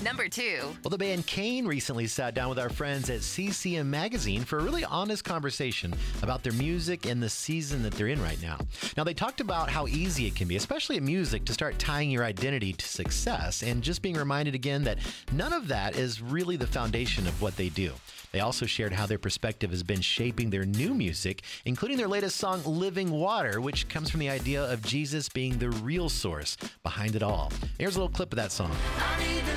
Number 2. Well, the band Kane recently sat down with our friends at CCM Magazine for a really honest conversation about their music and the season that they're in right now. Now, they talked about how easy it can be, especially in music, to start tying your identity to success and just being reminded again that none of that is really the foundation of what they do. They also shared how their perspective has been shaping their new music, including their latest song, Living Water, which comes from the idea of Jesus being the real source behind it all. Here's a little clip of that song. I need the